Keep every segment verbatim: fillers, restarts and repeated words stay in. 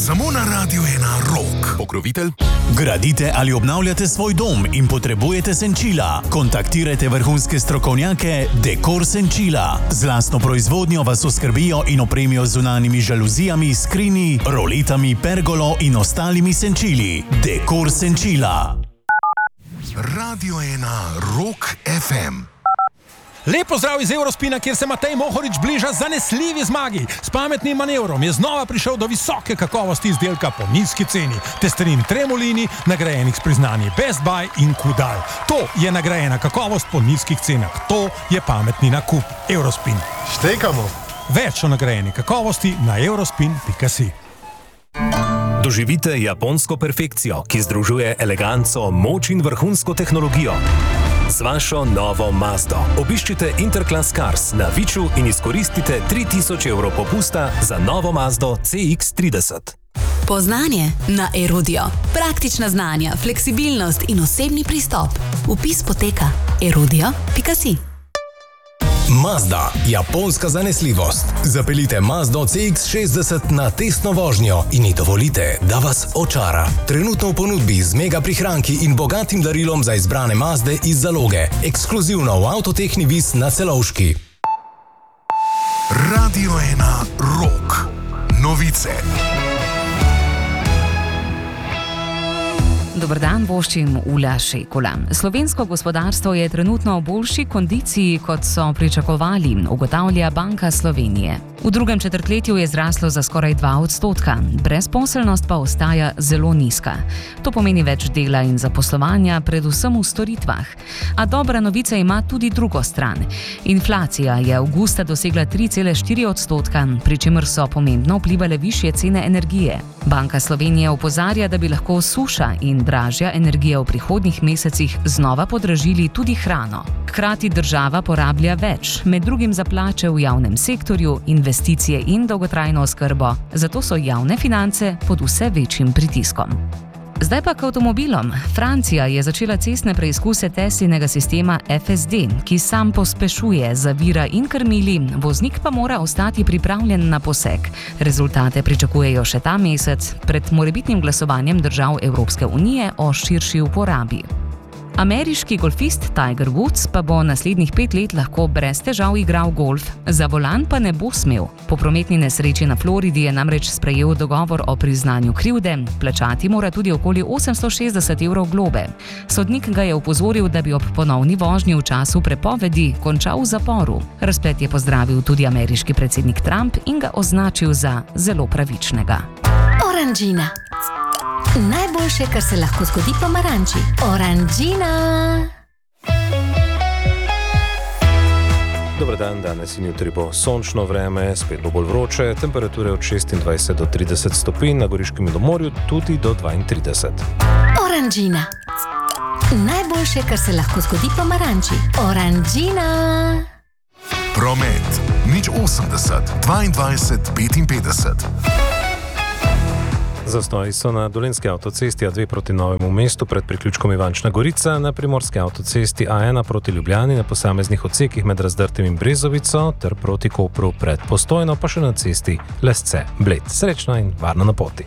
Samo na Radiu ena Rock. Pokrovitelj. Gradite ali obnavljate svoj dom in potrebujete senčila? Kontaktirajte vrhunske strokovnjake Dekor Senčila. Z lastno proizvodnjo vas oskrbijo in opremijo z zunanjimi žaluzijami, skrini, roletami, pergolo in ostalimi senčili. Dekor Senčila. Radio ena Rock ef em. Lepo zdrav iz Eurospina, kjer se Matej Mohorič bliža zanesljivi zmagi. S pametnim manevrom je znova prišel do visoke kakovosti izdelka po nizki ceni. Testerin Tremolini, nagrajenih s priznanji Best Buy in Kudal. To je nagrajena kakovost po nizkih cenah. To je pametni nakup. Eurospin. Štekamo. Več o nagrajeni kakovosti na eurospin pika si. Doživite japonsko perfekcijo, ki združuje eleganco, moč in vrhunsko tehnologijo. Z vašo novo Mazdo obiščite Interclass Cars na Viču in izkoristite tri tisoč evrov popusta za novo Mazdo C X trideset. Poznanje na Erudio. Praktična znanja, fleksibilnost in osebni pristop. Vpis poteka erudio pika si. Mazda, japonska zanesljivost. Zapeljite Mazdo C X šestdeset na testno vožnjo in ji dovolite, da vas očara. Trenutno v ponudbi z mega prihranki in bogatim darilom za izbrane Mazde iz zaloge. Ekskluzivno v Avtotehni Vis na Celovški. Radio ena Rock. Novice. Dobar dan, voščim Ula Šekula. Slovensko gospodarstvo je trenutno v boljši kondiciji, kot so pričakovali, ugotavlja Banka Slovenije. V drugem četrtletju je zraslo za skoraj dva odstotka, brezposelnost pa ostaja zelo nizka. To pomeni več dela in zaposlovanja, predvsem v storitvah. A dobra novica ima tudi drugo stran. Inflacija je avgusta dosegla tri cele štiri odstotka, pri čemer so pomembno vplivale višje cene energije. Banka Slovenije opozarja, da bi lahko suša in dražja energija v prihodnjih mesecih znova podražili tudi hrano. Hkrati država porablja več, med drugim za plače v javnem sektorju, investicije in dolgotrajno oskrbo, zato so javne finance pod vse večjim pritiskom. Zdaj pa k avtomobilom. Francija je začela cestne preizkuse Teslinega sistema F S D, ki sam pospešuje, zavira in krmili, voznik pa mora ostati pripravljen na poseg. Rezultate pričakujejo še ta mesec, pred morebitnim glasovanjem držav Evropske unije o širši uporabi. Ameriški golfist Tiger Woods pa bo naslednjih pet let lahko brez težav igral golf, za volan pa ne bo smel. Po prometni nesreči na Floridi je namreč sprejel dogovor o priznanju krivde, plačati mora tudi okoli osemsto šestdeset evrov globe. Sodnik ga je opozoril, da bi ob ponovni vožnji v času prepovedi končal v zaporu. Razplet je pozdravil tudi ameriški predsednik Trump in ga označil za zelo pravičnega. Oranžina. Najboljše, kar se lahko zgodi pomaranči. Oranžina! Dobar dan, danes in jutri bo sončno vreme, spet bo bolj vroče, temperature od šestindvajset do trideset stopinj, na Goriškem in morju tudi do dvaintrideset. Oranžina. Najboljše, kar se lahko zgodi pomaranči. Oranžina! Promet. nič osemdeset, dvaindvajset, petinpetdeset. Zastoji so na Dolenjski avtocesti A dve proti Novemu mestu pred priključkom Ivančna Gorica, na Primorski avtocesti A ena proti Ljubljani na posameznih odsekih med Razdrtem in Brezovico ter proti Kopru pred Postojno, pa še na cesti Lesce-Bled. Srečno in varno na poti.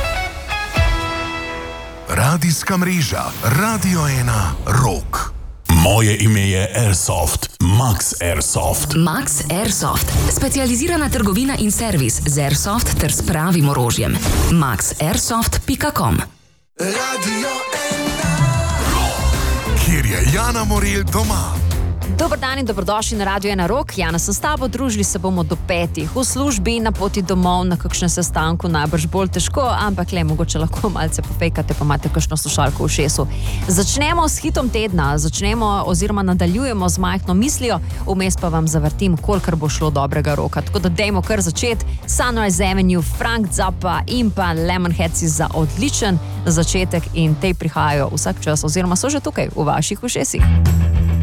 Radijska mreža Radio ena Rock. Moje ime je Airsoft. Max Airsoft. Max Airsoft. Specializirana trgovina in servis z Airsoft ter s pravim orožjem. max airsoft pika com. Radio ena Rock. Kjer je Jana Morel doma. Dobar dan in dobrodošli na Radio ena Rock. Jana sem s tabo, družili se bomo do petih. V službi, na poti domov, na kakšnem sestanku, najbrž bolj težko, ampak le, mogoče lahko malce pofejkate, pa imate kakšno slušalko v ušesu. Začnemo s hitom tedna, začnemo oziroma nadaljujemo z majhno mislijo, vmes pa vam zavrtim, kolikor bo šlo dobrega roka. Tako da dejmo kar začeti. Sunrise Avenue, Frank Zappa in pa Lemonheads za odličen začetek in tej prihajajo vsak čas oziroma so že tukaj v vaših ušesih.